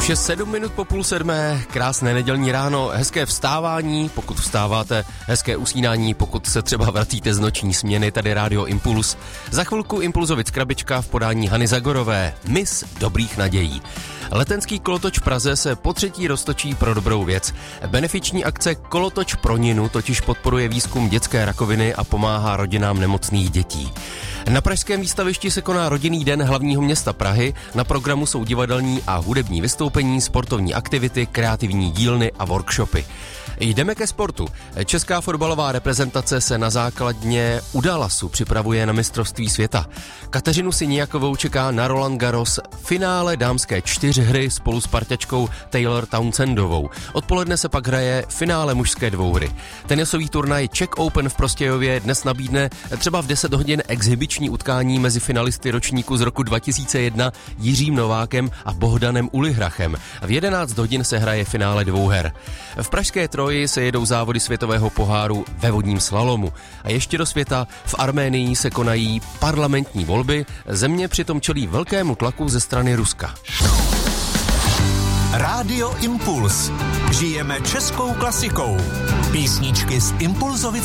Už je 7 minut po 6:30, krásné nedělní ráno, hezké vstávání, pokud vstáváte, hezké usínání, pokud se třeba vracíte z noční směny, tady Rádio Impuls. Za chvilku Impulzovic krabička v podání Hany Zagorové, mis dobrých nadějí. Letenský kolotoč v Praze se po třetí roztočí pro dobrou věc. Benefiční akce Kolotoč pro Ninu totiž podporuje výzkum dětské rakoviny a pomáhá rodinám nemocných dětí. Na pražském výstavišti se koná rodinný den hlavního města Prahy, na programu jsou divadelní a hudební vystoupení, sportovní aktivity, kreativní dílny a workshopy. Jdeme ke sportu. Česká fotbalová reprezentace se na základně u Dallasu připravuje na mistrovství světa. Kateřinu Siniakovou čeká na Roland Garros finále dámské 4hry spolu s parťačkou Taylor Townsendovou. Odpoledne se pak hraje finále mužské 2hry. Tenisový turnaj Czech Open v Prostějově dnes nabídne třeba v 10 hodin exhibiční utkání mezi finalisty ročníku z roku 2001 Jiřím Novákem a Bohdanem Ulihrachem. V 11 hodin se hraje finále 2her. V pražské Troji se jedou závody světového poháru ve vodním slalomu. A ještě do světa, v Arménii se konají parlamentní volby, země přitom čelí velkému tlaku ze strany Ruska. Rádio Impuls. Žijeme českou klasikou. Písničky z Impulzovic